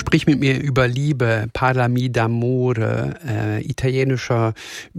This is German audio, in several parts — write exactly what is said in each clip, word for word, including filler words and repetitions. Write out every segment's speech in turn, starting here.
Sprich mit mir über Liebe, Parlami d'amore, äh, italienischer,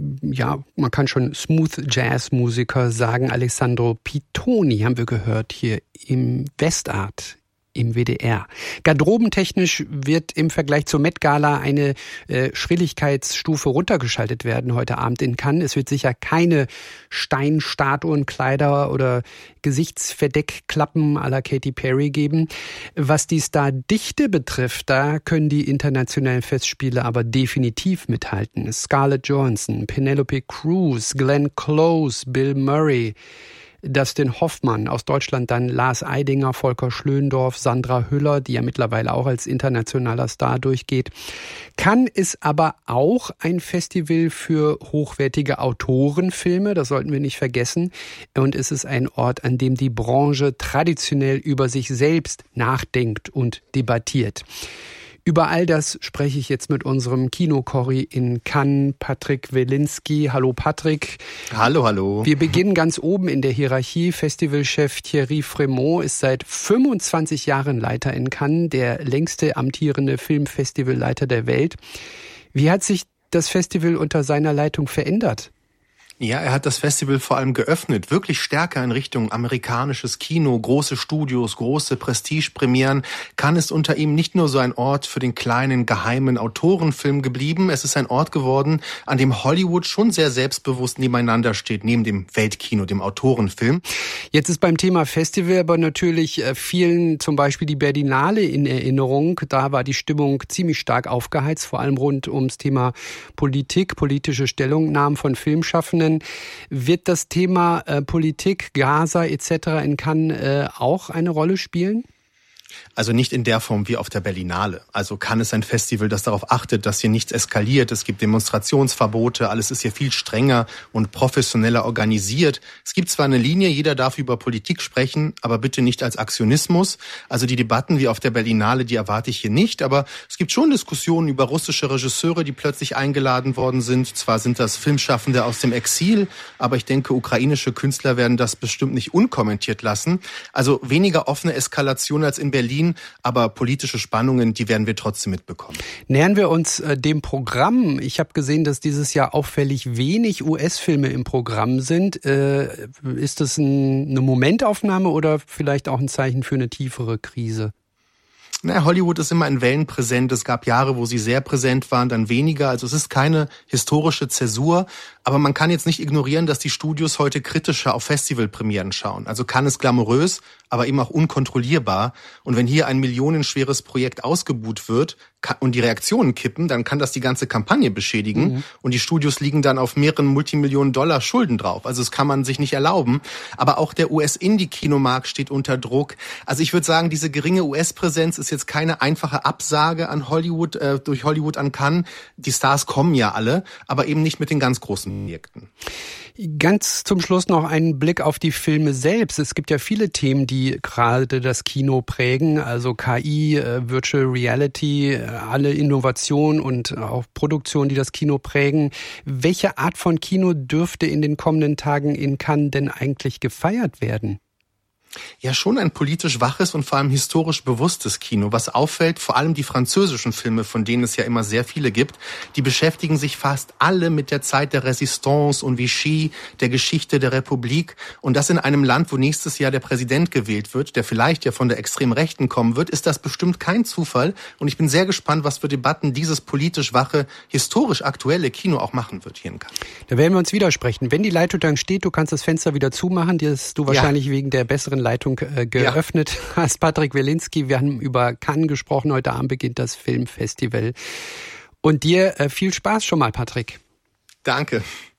ja, man kann schon Smooth-Jazz-Musiker sagen. Alessandro Pittoni haben wir gehört hier im Westart. Im W D R. Garderobentechnisch wird im Vergleich zur Met Gala eine äh, Schrilligkeitsstufe runtergeschaltet werden heute Abend in Cannes. Es wird sicher keine Steinstatuen, Kleider oder Gesichtsverdeckklappen à la Katy Perry geben. Was die Stardichte betrifft, da können die internationalen Festspiele aber definitiv mithalten. Scarlett Johansson, Penelope Cruz, Glenn Close, Bill Murray, Dustin Hoffmann, aus Deutschland dann Lars Eidinger, Volker Schlöndorff, Sandra Hüller, die ja mittlerweile auch als internationaler Star durchgeht. Cannes ist aber auch ein Festival für hochwertige Autorenfilme, das sollten wir nicht vergessen. Und es ist ein Ort, an dem die Branche traditionell über sich selbst nachdenkt und debattiert. Über all das spreche ich jetzt mit unserem Kinokorri in Cannes, Patrick Welinski. Hallo Patrick. Hallo, hallo. Wir beginnen ganz oben in der Hierarchie. Festivalchef Thierry Frémaux ist seit fünfundzwanzig Jahren Leiter in Cannes, der längste amtierende Filmfestivalleiter der Welt. Wie hat sich das Festival unter seiner Leitung verändert? Ja, er hat das Festival vor allem geöffnet, wirklich stärker in Richtung amerikanisches Kino, große Studios, große Prestigepremieren. Cannes ist unter ihm nicht nur so ein Ort für den kleinen, geheimen Autorenfilm geblieben, es ist ein Ort geworden, an dem Hollywood schon sehr selbstbewusst nebeneinander steht, neben dem Weltkino, dem Autorenfilm. Jetzt ist beim Thema Festival aber natürlich vielen zum Beispiel die Berlinale in Erinnerung. Da war die Stimmung ziemlich stark aufgeheizt, vor allem rund ums Thema Politik, politische Stellungnahmen von Filmschaffenden. Wird das Thema äh, Politik, Gaza et cetera in Cannes äh, auch eine Rolle spielen? Also nicht in der Form wie auf der Berlinale. Also Cannes ist ein Festival, das darauf achtet, dass hier nichts eskaliert. Es gibt Demonstrationsverbote, alles ist hier viel strenger und professioneller organisiert. Es gibt zwar eine Linie, jeder darf über Politik sprechen, aber bitte nicht als Aktionismus. Also die Debatten wie auf der Berlinale, die erwarte ich hier nicht. Aber es gibt schon Diskussionen über russische Regisseure, die plötzlich eingeladen worden sind. Zwar sind das Filmschaffende aus dem Exil, aber ich denke, ukrainische Künstler werden das bestimmt nicht unkommentiert lassen. Also weniger offene Eskalation als in Berlin. Aber politische Spannungen, die werden wir trotzdem mitbekommen. Nähern wir uns äh, dem Programm. Ich habe gesehen, dass dieses Jahr auffällig wenig U S-Filme im Programm sind. Äh, ist das ein, eine Momentaufnahme oder vielleicht auch ein Zeichen für eine tiefere Krise? Na, Hollywood ist immer in Wellen präsent. Es gab Jahre, wo sie sehr präsent waren, dann weniger. Also es ist keine historische Zäsur. Aber man kann jetzt nicht ignorieren, dass die Studios heute kritischer auf Festivalpremieren schauen. Also Cannes ist glamourös, aber eben auch unkontrollierbar. Und wenn hier ein millionenschweres Projekt ausgebuht wird und die Reaktionen kippen, dann kann das die ganze Kampagne beschädigen. Mhm. Und die Studios liegen dann auf mehreren Multimillionen Dollar Schulden drauf. Also das kann man sich nicht erlauben. Aber auch der U S-Indie-Kinomarkt steht unter Druck. Also ich würde sagen, diese geringe U S-Präsenz ist jetzt keine einfache Absage an Hollywood, äh, durch Hollywood an Cannes. Die Stars kommen ja alle, aber eben nicht mit den ganz großen Projekten. Ganz zum Schluss noch einen Blick auf die Filme selbst. Es gibt ja viele Themen, die gerade das Kino prägen, also K I, äh, Virtual Reality, äh, alle Innovationen und auch Produktionen, die das Kino prägen. Welche Art von Kino dürfte in den kommenden Tagen in Cannes denn eigentlich gefeiert werden? Ja, schon ein politisch waches und vor allem historisch bewusstes Kino. Was auffällt, vor allem die französischen Filme, von denen es ja immer sehr viele gibt, die beschäftigen sich fast alle mit der Zeit der Resistance und Vichy, der Geschichte der Republik. Und das in einem Land, wo nächstes Jahr der Präsident gewählt wird, der vielleicht ja von der extrem Rechten kommen wird, ist das bestimmt kein Zufall. Und ich bin sehr gespannt, was für Debatten dieses politisch wache, historisch aktuelle Kino auch machen wird hier in Cannes. Da werden wir uns widersprechen. Wenn die Leitung dann steht, du kannst das Fenster wieder zumachen, das du wahrscheinlich ja. wegen der besseren Leitung äh, geöffnet ja. hast. Patrick Welinski, wir haben über Cannes gesprochen. Heute Abend beginnt das Filmfestival. Und dir äh, viel Spaß schon mal, Patrick. Danke.